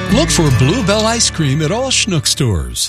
Look for Bluebell ice cream at all Schnuck stores.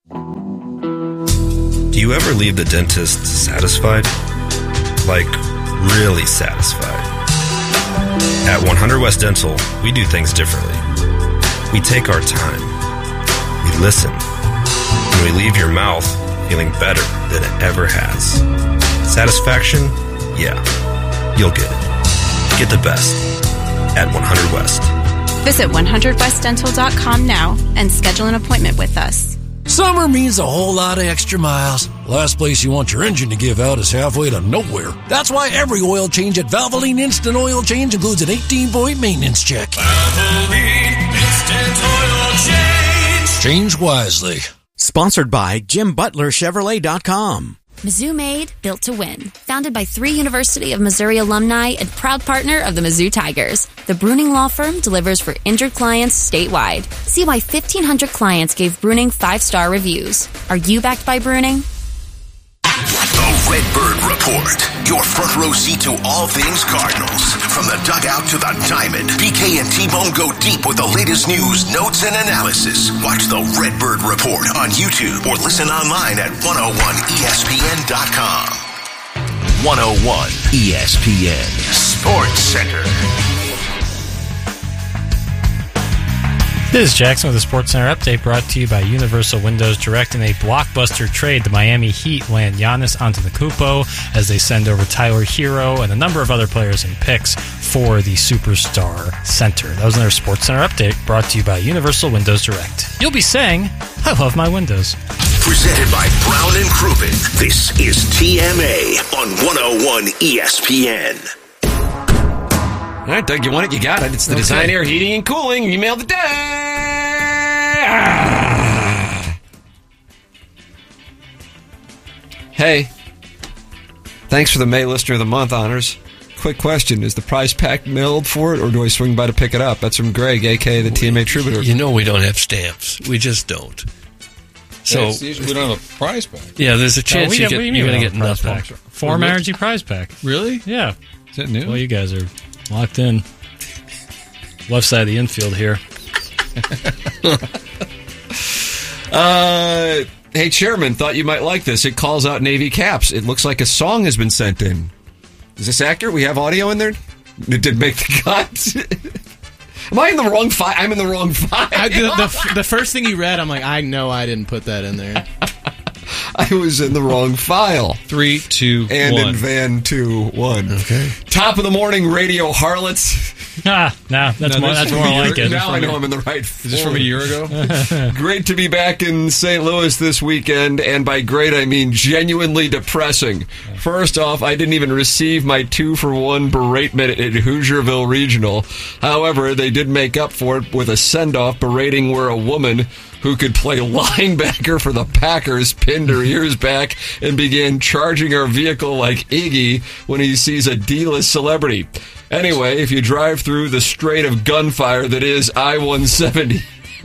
Do you ever leave the dentist satisfied? Like, really satisfied? At 100 West Dental, we do things differently. We take our time. We listen. And we leave your mouth feeling better than it ever has. Satisfaction? Yeah. You'll get it. Get the best at 100 West. Visit 100westdental.com now and schedule an appointment with us. Summer means a whole lot of extra miles. Last place you want your engine to give out is halfway to nowhere. That's why every oil change at Valvoline Instant Oil Change includes an 18-point maintenance check. Valvoline Instant Oil Change. Change wisely. Sponsored by JimButlerChevrolet.com. Mizzou Made, built to win. Founded by 3 University of Missouri alumni and proud partner of the Mizzou Tigers, the Bruning Law Firm delivers for injured clients statewide. See why 1,500 clients gave Bruning 5-star reviews. Are you backed by Bruning? The Redbird Report. Your front row seat to all things Cardinals. From the dugout to the diamond, BK and T-Bone go deep with the latest news, notes, and analysis. Watch the Redbird Report on YouTube or listen online at 101ESPN.com. 101 ESPN Sports Center. This is Jackson with the SportsCenter update brought to you by Universal Windows Direct. In a blockbuster trade, the Miami Heat land Giannis Antetokounmpo as they send over Tyler Hero and a number of other players and picks for the Superstar Center. That was another SportsCenter update brought to you by Universal Windows Direct. You'll be saying, I love my windows. Presented by Brown and Crouppen. This is TMA on 101 ESPN. All right, Doug, you want it? You got it. It's the Design Air Heating and Cooling email of the day. Hey, thanks for the May Listener of the Month honors. Quick question. Is the prize pack mailed for it, or do I swing by to pick it up? That's from Greg, a.k.a. the TMA Troubadour. You know we don't have stamps. We just don't. So we don't have a prize pack. Yeah, there's a chance you're going to get nothing. Form Energy prize pack. Really? Yeah. Is that new? Well, you guys are locked in. Left side of the infield here. Hey, Chairman, thought you might like this. It calls out Navy caps. It looks like a song has been sent in. Is this accurate? We have audio in there? It did make the cut. Am I in the wrong file? I'm in the wrong file. The first thing you read, I'm like, I know I didn't put that in there. I was in the wrong file. 3, 2, and 1. in Van 2, 1. Okay. Top of the morning radio harlots. That's more like it. Now I know I'm in the right Is this from a year ago? Great to be back in St. Louis this weekend, and by great I mean genuinely depressing. First off, I didn't even receive my 2-for-1 beratement at Hoosierville Regional. However, they did make up for it with a send-off berating where a woman who could play linebacker for the Packers pinned her ears back and began charging our vehicle like Iggy when he sees a D-list celebrity. Anyway, if you drive through the strait of gunfire that is I-170,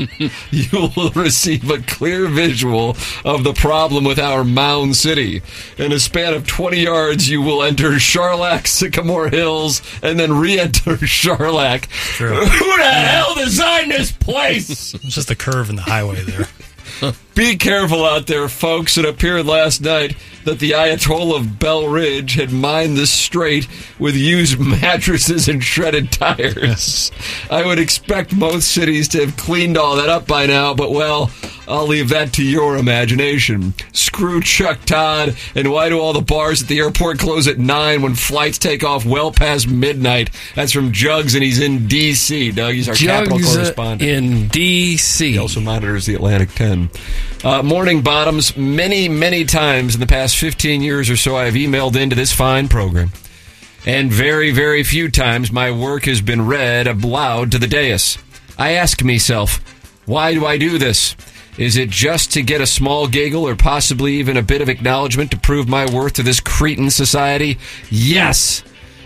you will receive a clear visual of the problem with our Mound City. In a span of 20 yards, you will enter Charlac, Sycamore Hills, and then re-enter Charlac. True. Who the hell designed this place? It's just a curve in the highway there. Be careful out there, folks. It appeared last night that the Ayatollah of Bell Ridge had mined the strait with used mattresses and shredded tires. I would expect most cities to have cleaned all that up by now, but, well, I'll leave that to your imagination. Screw Chuck Todd, and why do all the bars at the airport close at 9 when flights take off well past midnight? That's from Jugs, and he's in D.C. Doug, he's our Capitol correspondent. In D.C. He also monitors the Atlantic 10. Morning Bottoms, many times in the past 15 years or so, I have emailed into this fine program. And very, very few times my work has been read aloud to the dais. I ask myself, why do I do this? Is it just to get a small giggle or possibly even a bit of acknowledgement to prove my worth to this cretin society? Yes.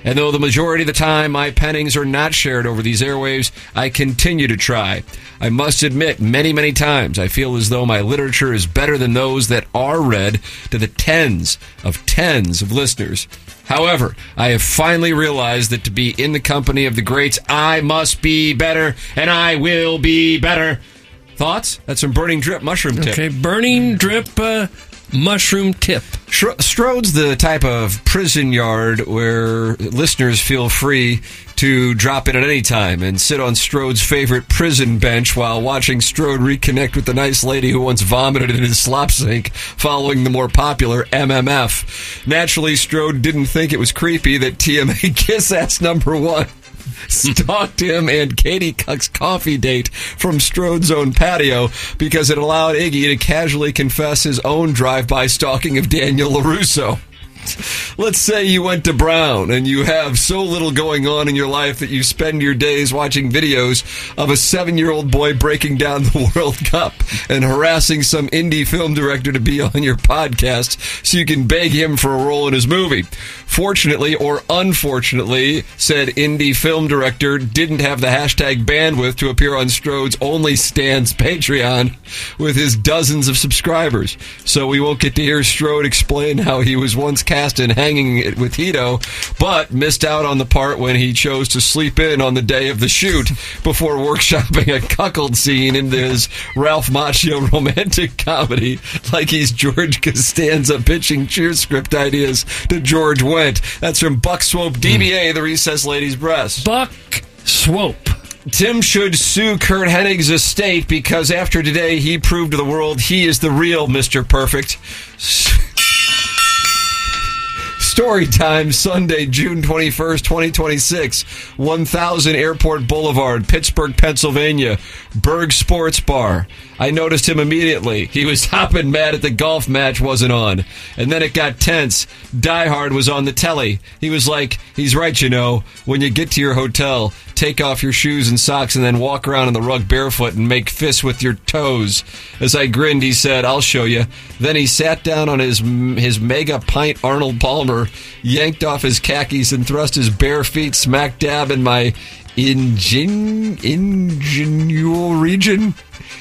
And though the majority of the time my pennings are not shared over these airwaves, I continue to try. I must admit, many, many times I feel as though my literature is better than those that are read to the tens of listeners. However, I have finally realized that to be in the company of the greats, I must be better, and I will be better. Thoughts? That's some Burning Drip mushroom tip. Okay, Burning Drip mushroom tip. Strode's the type of prison yard where listeners feel free to drop in at any time and sit on Strode's favorite prison bench while watching Strode reconnect with the nice lady who once vomited in his slop sink following the more popular MMF. Naturally, Strode didn't think it was creepy that TMA Kiss Ass #1 stalked him and Katie Cook's coffee date from Strode's own patio because it allowed Iggy to casually confess his own drive-by stalking of Daniel LaRusso. Let's say you went to Brown and you have so little going on in your life that you spend your days watching videos of a 7-year-old boy breaking down the World Cup and harassing some indie film director to be on your podcast so you can beg him for a role in his movie. Fortunately or unfortunately, said indie film director didn't have the hashtag bandwidth to appear on Strode's Only Stands Patreon with his dozens of subscribers. So we won't get to hear Strode explain how he was once cast in Hanging It with Hito, but missed out on the part when he chose to sleep in on the day of the shoot before workshopping a cuckold scene into his Ralph Macchio romantic comedy like he's George Costanza pitching cheer script ideas to George Wendt. That's from Buck Swope, DBA, the Recess Lady's Breast. Buck Swope. Tim should sue Kurt Hennig's estate because after today he proved to the world he is the real Mr. Perfect. Story time, Sunday, June 21st, 2026, 1000 Airport Boulevard, Pittsburgh, Pennsylvania, Berg Sports Bar. I noticed him immediately. He was hopping mad at the golf match wasn't on. And then it got tense. Die Hard was on the telly. He was like, he's right, you know, when you get to your hotel, take off your shoes and socks and then walk around on the rug barefoot and make fists with your toes. As I grinned, he said, I'll show you. Then he sat down on his mega pint Arnold Palmer, yanked off his khakis and thrust his bare feet smack dab in my inguinal region.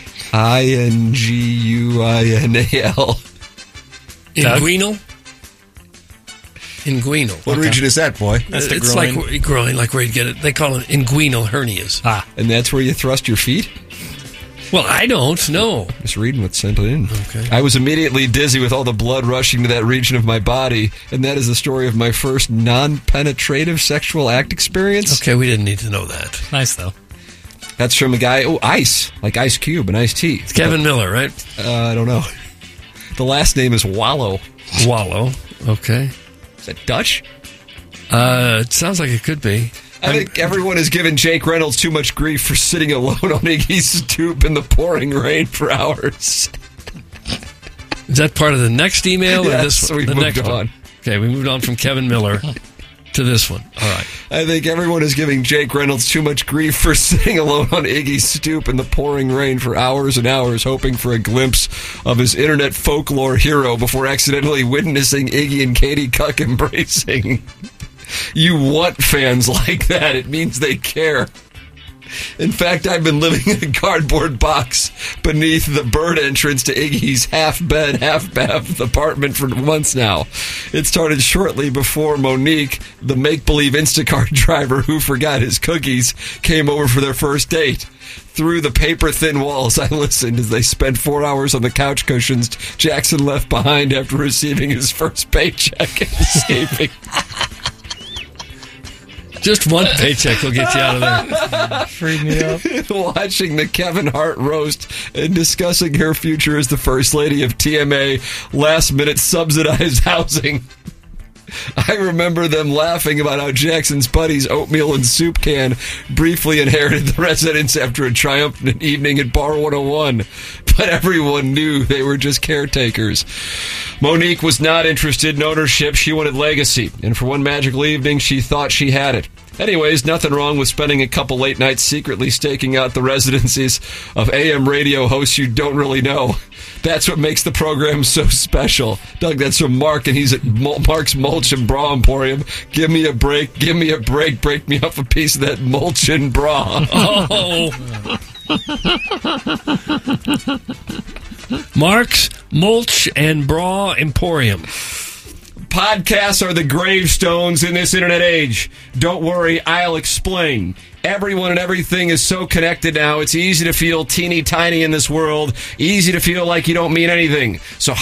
INGUINAL. Inguinal? Inguinal. What region is that, boy? That's the groin. Like groin, like where you get it. They call it inguinal hernias. And that's where you thrust your feet? Well, I don't know. Just reading what's sent in. Okay. I was immediately dizzy with all the blood rushing to that region of my body, and that is the story of my first non-penetrative sexual act experience. Okay, we didn't need to know that. Nice, though. That's from a guy, Ice, like Ice Cube and Ice T. It's Kevin Miller, right? I don't know. The last name is Wallow. Wallow, okay. Is that Dutch? It sounds like it could be. I think everyone has given Jake Reynolds too much grief for sitting alone on Iggy's stoop in the pouring rain for hours. Is that part of the next email? Yes, or this one? we The moved next on. One? Okay, we moved on from Kevin Miller to this one. All right. I think everyone is giving Jake Reynolds too much grief for sitting alone on Iggy's stoop in the pouring rain for hours and hours, hoping for a glimpse of his internet folklore hero before accidentally witnessing Iggy and Katie Cook embracing. You want fans like that. It means they care. In fact, I've been living in a cardboard box beneath the bird entrance to Iggy's half-bed, half-bath apartment for months now. It started shortly before Monique, the make-believe Instacart driver who forgot his cookies, came over for their first date. Through the paper-thin walls, I listened as they spent 4 hours on the couch cushions Jackson left behind after receiving his first paycheck and escaping. Just one paycheck will get you out of there. Freed me up. Watching the Kevin Hart roast and discussing her future as the First Lady of TMA last-minute subsidized housing. I remember them laughing about how Jackson's buddy's oatmeal and soup can briefly inherited the residence after a triumphant evening at Bar 101. But everyone knew they were just caretakers. Monique was not interested in ownership. She wanted legacy. And for one magical evening, she thought she had it. Anyways, nothing wrong with spending a couple late nights secretly staking out the residencies of AM radio hosts you don't really know. That's what makes the program so special. Doug, that's from Mark, and he's at Mark's Mulch and Bra Emporium. Give me a break, break me off a piece of that mulch and bra. Oh. Mark's Mulch and Bra Emporium. Podcasts are the gravestones in this internet age. Don't worry, I'll explain. Everyone and everything is so connected now, it's easy to feel teeny tiny in this world, easy to feel like you don't mean anything. So